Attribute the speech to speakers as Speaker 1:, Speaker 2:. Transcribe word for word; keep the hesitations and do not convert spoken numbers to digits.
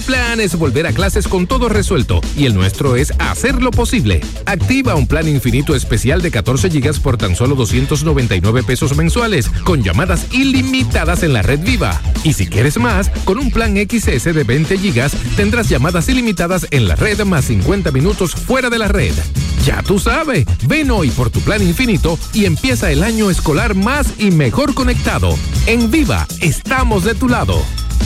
Speaker 1: plan es volver a clases con todo resuelto y el nuestro es hacerlo posible. Activa un plan infinito especial de catorce gigas por tan solo doscientos noventa y nueve pesos mensuales, con llamadas ilimitadas en la red Viva. Y si quieres más, con un plan X S de veinte gigas tendrás llamadas ilimitadas en la red más cincuenta minutos fuera de la red. Ya tú sabes, ven hoy por tu plan infinito y empieza el año escolar más y mejor conectado. En Viva, estamos de tu lado.